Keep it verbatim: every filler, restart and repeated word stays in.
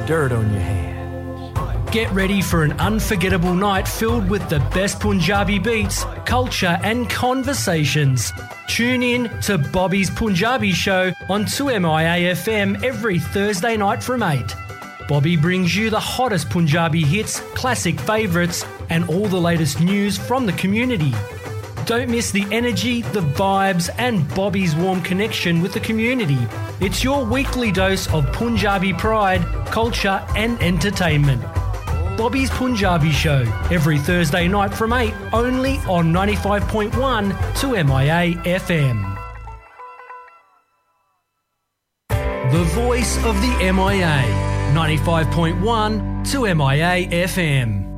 dirt on your hands. Get ready for an unforgettable night filled with the best Punjabi beats, culture and conversations. Tune in to Bobby's Punjabi Show on two M I A F M every Thursday night from eight. Bobby brings you the hottest Punjabi hits, classic favourites and all the latest news from the community. Don't miss the energy, the vibes and Bobby's warm connection with the community. It's your weekly dose of Punjabi pride, culture and entertainment. Bobby's Punjabi Show, every Thursday night from eight, only on ninety-five point one two M I A F M. The voice of the M I A, ninety-five point one two M I A F M.